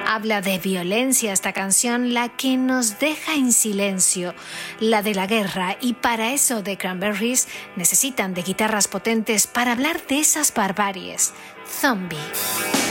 Habla de violencia esta canción, la que nos deja en silencio, la de la guerra, y para eso The Cranberries necesitan de guitarras potentes para hablar de esas barbaries. Zombie.